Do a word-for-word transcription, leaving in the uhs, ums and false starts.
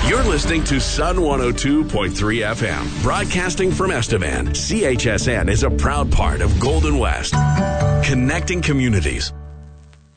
You're listening to Sun one oh two point three F M, broadcasting from Estevan. C H S N is a proud part of Golden West, connecting communities.